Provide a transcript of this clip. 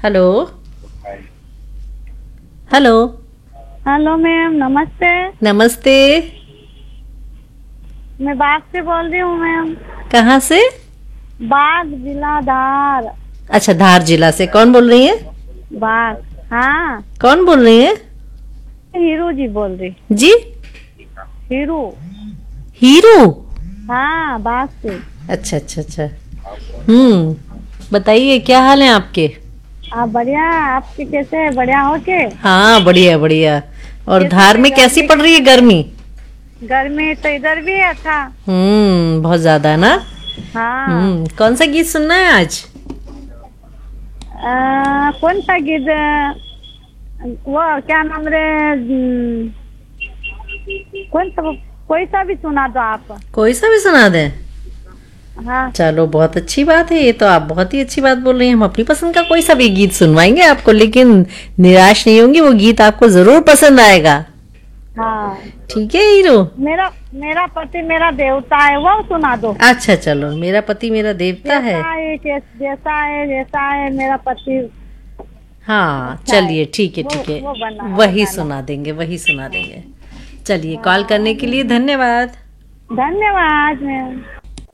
Hello hello. Hello ma'am, नमस्ते। नमस्ते। मैं बाग से बोल रही हूँ मैम। कहाँ से? बाग, जिला धार। अच्छा, धार जिला से। कौन बोल रही है? बाग। हाँ, कौन बोल रही है? हीरू जी बोल रही। जी? हीरू। हीरू? हाँ, बाग से। अच्छा अच्छा अच्छा। बताइए, क्या हाल है आपके? आप बढ़िया? आपके कैसे है? बढ़िया हो के? हाँ, बढ़िया बढ़िया। और कैसे धार थे में कैसी गर्मी? पड़ रही है गर्मी? गर्मी तो इधर भी है था। बहुत ज्यादा ना। हाँ। हाँ। कौन सा गीत सुनना है आज? कौन सा गीत? वो क्या नाम रे? कौन सा? कोई सा भी सुना दो आप। कोई सा भी सुना दें? हाँ। चलो, बहुत अच्छी बात है। ये तो आप बहुत ही अच्छी बात बोल रही हैं। हम अपनी पसंद का कोई सा भी गीत सुनवाएंगे आपको, लेकिन निराश नहीं होंगी, वो गीत आपको जरूर पसंद आएगा। हाँ। ठीक है हीरो? मेरा मेरा पति मेरा देवता है, वो सुना दो। अच्छा, चलो, मेरा पति मेरा देवता है। जैसा है मेरा पति। हाँ, अच्छा है। चलिए, ठीक है ठीक है। वो वही बनाना। सुना देंगे, वही सुना देंगे। चलिए, कॉल हाँ। करने के लिए धन्यवाद। धन्यवाद मैम।